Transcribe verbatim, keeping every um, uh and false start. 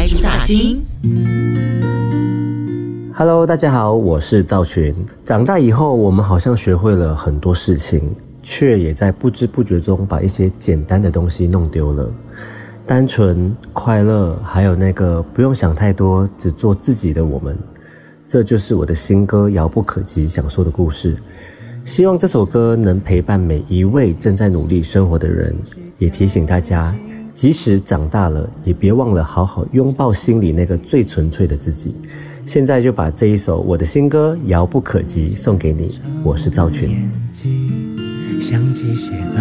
开主打星。 Hello， 大家好，我是赵群。长大以后，我们好像学会了很多事情，却也在不知不觉中把一些简单的东西弄丢了。单纯、快乐，还有那个不用想太多，只做自己的我们，这就是我的新歌《遥不可及》想说的故事。希望这首歌能陪伴每一位正在努力生活的人，也提醒大家，即使长大了，也别忘了好好拥抱心里那个最纯粹的自己。现在就把这一首我的新歌《遥不可及》送给你，我是赵群。 像机械般